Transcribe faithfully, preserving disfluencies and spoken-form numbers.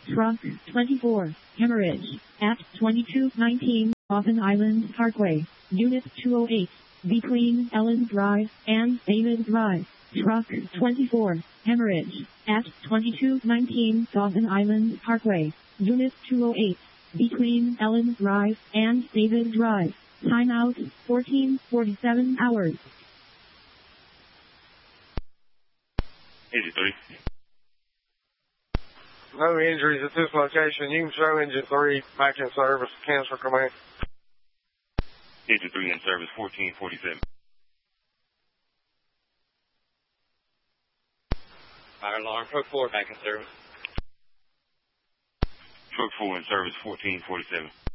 Truck twenty-four, hemorrhage, at twenty-two nineteen, Oven Island Parkway, Unit two oh eight, between Ellen Drive and David Drive. Truck twenty-four, hemorrhage, at twenty-two nineteen, Oven Island Parkway, Unit two oh eight, between Ellen Drive and David Drive. Timeout, fourteen forty-seven hours. Engine three. No injuries at this location. You can show engine three back in service. Cancel command. Engine three in service, fourteen forty-seven. Fire alarm, truck four back in service. Truck four in service, fourteen forty-seven.